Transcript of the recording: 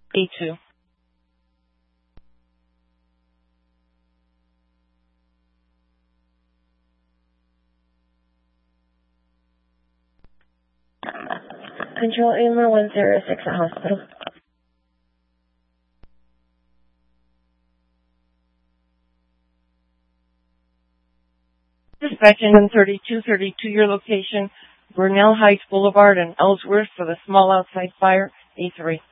A2. Control Amer 106 at hospital. Dispatching 3232, your location, Burnell Heights Boulevard and Ellsworth for the small outside fire, A3.